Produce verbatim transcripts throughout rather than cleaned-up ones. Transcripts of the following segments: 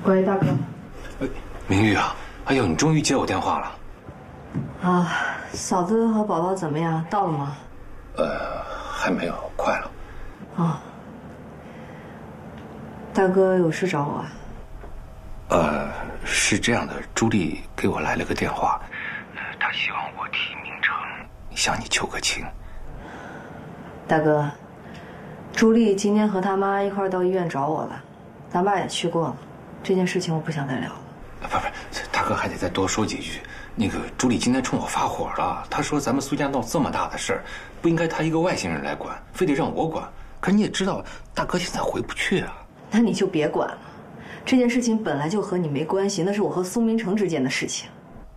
喂，大哥。 呃，明玉啊，哎呦，你终于接我电话了。 啊，嫂子和宝宝怎么样？到了吗？ 呃，还没有，快了。 哦。大哥有事找我啊？ 呃，是这样的，朱莉给我来了个电话，呃，她希望我替明成向你求个情。 大哥，朱莉今天和他妈一块到医院找我了，咱爸也去过了，这件事情我不想再聊了。 不不，大哥还得再多说几句。那个朱莉今天冲我发火了，她说咱们苏家闹这么大的事儿，不应该她一个外星人来管，非得让我管。可是你也知道，大哥现在回不去啊。 那你就别管了，这件事情本来就和你没关系，那是我和苏明成之间的事情。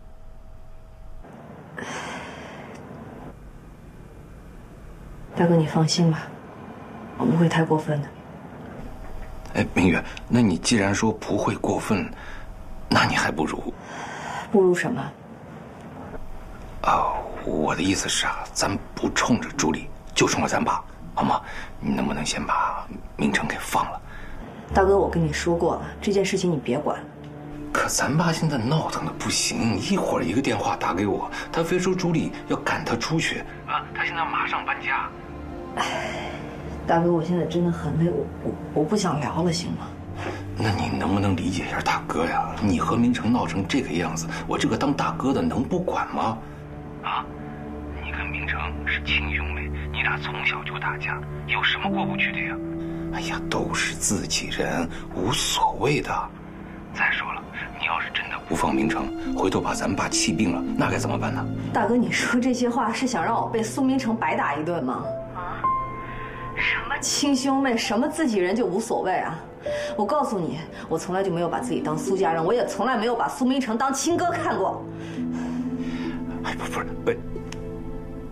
大哥，你放心吧，我不会太过分的。 哎，明月，那你既然说不会过分，那你还不如…… 不如什么？ 哦，我的意思是啊，咱不冲着朱莉，就冲着咱爸，好吗？你能不能先把明成给放了？ 大哥，我跟你说过了，这件事情你别管。 可咱爸现在闹腾的不行，一会儿一个电话打给我，他非说朱莉要赶他出去啊，他现在马上搬家。 哎，大哥，我现在真的很累，我我我不想聊了，行吗？ 那你能不能理解一下大哥呀？你和明成闹成这个样子，我这个当大哥的能不管吗？啊，你跟明成是亲兄妹，你俩从小就打架，有什么过不去的呀？哎呀，都是自己人，无所谓的。再说了，你要是真的不放明成，回头把咱爸气病了，那该怎么办呢？ 大哥，你说这些话是想让我被苏明成白打一顿吗？啊？什么亲兄妹，什么自己人就无所谓啊？我告诉你，我从来就没有把自己当苏家人，我也从来没有把苏明成当亲哥看过。 哎，不不是不，